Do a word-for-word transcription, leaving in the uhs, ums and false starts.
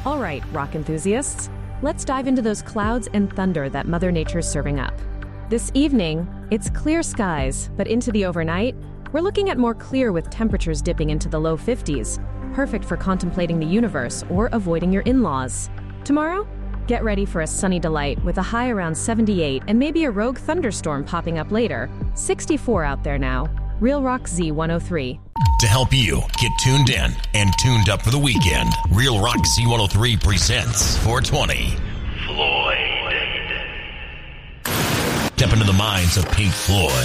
All right, rock enthusiasts, let's dive into those clouds and thunder that Mother Nature's serving up. This evening, it's clear skies, but into the overnight, we're looking at more clear with temperatures dipping into the low fifties, perfect for contemplating the universe or avoiding your in-laws. Tomorrow, get ready for a sunny delight with a high around seventy-eight and maybe a rogue thunderstorm popping up later. sixty-four out there now. Real Rock Z one oh three. To help you get tuned in and tuned up for the weekend, Real Rock Z one oh three presents four twenty. Floyd. Step into the minds of Pink Floyd,